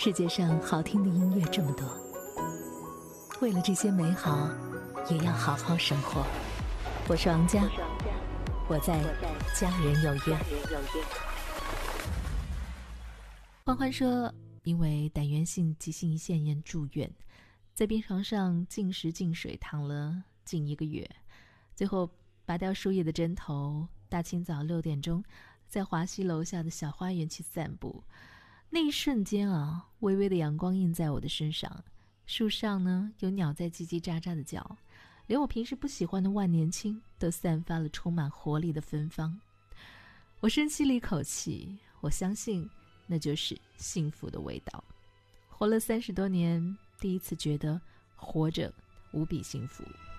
世界上好听的音乐这么多，为了这些美好，也要好好生活。我是王佳，我在家人有约。欢欢说，因为胆源性急性胰腺炎住院，在病床上禁食禁水躺了近1个月，最后拔掉输液的针头，大清早6点钟在华西楼下的小花园去散步。那一瞬间啊，微微的阳光映在我的身上，树上呢有鸟在叽叽喳喳的叫，连我平时不喜欢的万年青都散发了充满活力的芬芳。我深吸了一口气，我相信那就是幸福的味道。活了30多年，第一次觉得活着无比幸福。